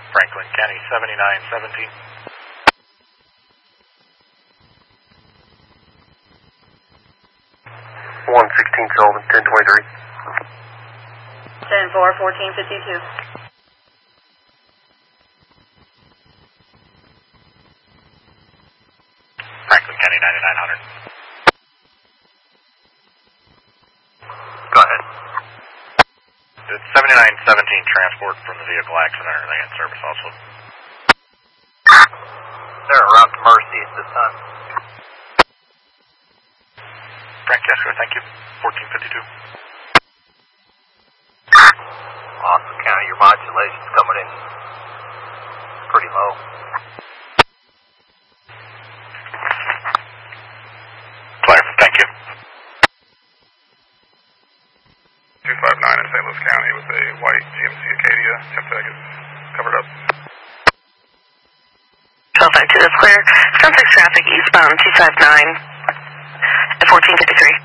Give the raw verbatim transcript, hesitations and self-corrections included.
Franklin County seventy-nine seventeen. one sixteen Sullivan, ten twenty-three. ten four, fourteen fifty-two. Franklin County ninety-nine hundred. Go ahead. It's seventy-nine seventeen transport from the vehicle accident. Are they in service also? They're en route to Mercy at this time. Frank Castro, thank you. fourteen fifty-two. Austin County, your modulation's coming in pretty low. Clear, thank you. two five nine in Saint Louis County with a white G M C Acadia. Temtec is covered up. twelve five two, that's clear. Sunset traffic eastbound two five nine at fourteen fifty-three.